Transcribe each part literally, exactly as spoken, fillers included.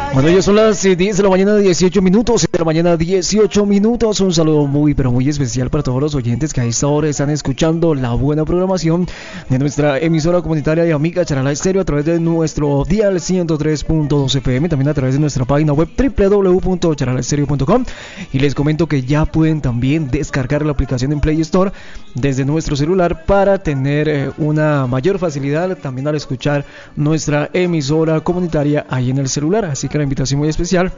Bueno, ya son las eh, diez de la mañana, dieciocho minutos, de la mañana, dieciocho minutos. Un saludo muy, pero muy especial para todos los oyentes que a esta hora están escuchando la buena programación de nuestra emisora comunitaria y amiga Charalá Estéreo a través de nuestro dial ciento tres punto dos F M, también a través de nuestra página web doble u doble u doble u punto charalá estéreo punto com. Y les comento que ya pueden también descargar la aplicación en Play Store desde nuestro celular para tener eh, una mayor facilidad también al escuchar nuestra emisora comunitaria ahí en el celular. Así que la invitación muy especial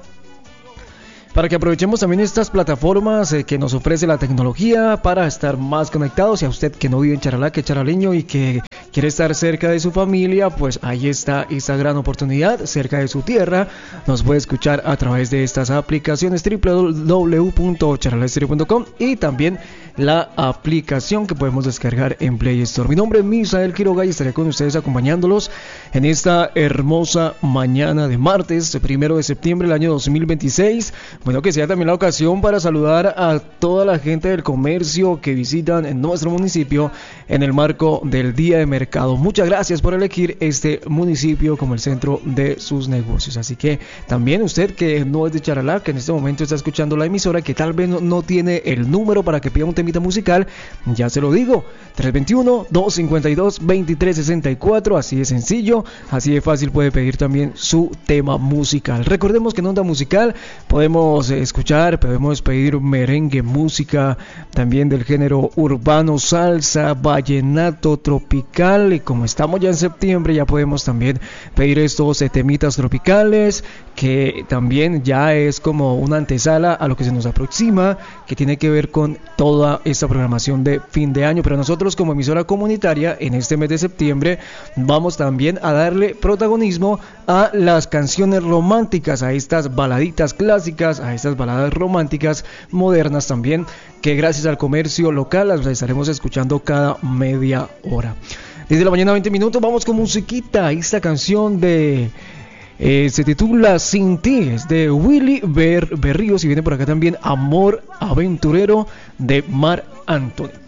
para que aprovechemos también estas plataformas eh, que nos ofrece la tecnología para estar más conectados. Y a usted que no vive en Charalá, que es charaleño y que quiere estar cerca de su familia, pues ahí está esta gran oportunidad, cerca de su tierra. Nos puede escuchar a través de estas aplicaciones doble u doble u doble u punto charalá estéreo punto com y también la aplicación que podemos descargar en Play Store. Mi nombre es Misael Quiroga y estaré con ustedes acompañándolos en esta hermosa mañana de martes, primero de septiembre del año dos mil veintiséis. Bueno, que sea también la ocasión para saludar a toda la gente del comercio que visitan en nuestro municipio en el marco del Día de Mercado. Muchas gracias por elegir este municipio como el centro de sus negocios. Así que también usted que no es de Charalá, que en este momento está escuchando la emisora, que tal vez no, no tiene el número para que pida un temita musical, ya se lo digo, tres dos uno, dos cinco dos, dos tres seis cuatro, así de sencillo, así de fácil puede pedir también su tema musical. Recordemos que en Onda Musical podemos escuchar, podemos pedir merengue, música también del género urbano, salsa, vallenato, tropical, y como estamos ya en septiembre ya podemos también pedir estos eh, temitas tropicales, que también ya es como una antesala a lo que se nos aproxima, que tiene que ver con toda esta programación de fin de año. Pero nosotros como emisora comunitaria en este mes de septiembre vamos también a darle protagonismo a las canciones románticas, a estas baladitas clásicas, a estas baladas románticas modernas también, que gracias al comercio local las estaremos escuchando cada media hora. Desde la mañana veinte minutos vamos con musiquita. Esta canción de eh, se titula Sin Ti, es de Willy Ber- Berríos, y viene por acá también Amor Aventurero de Mar Anthony.